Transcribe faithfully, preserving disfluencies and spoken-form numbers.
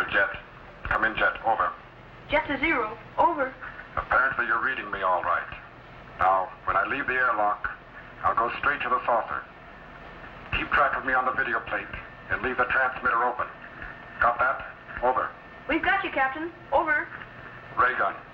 Jet. Come in, Jet. Over. Jet to Zero. Over. Apparently you're reading me all right. Now, when I leave the airlock, I'll go straight to the saucer. Keep track of me on the video plate and leave the transmitter open. Got that? Over. We've got you, Captain. Over. Ray gun.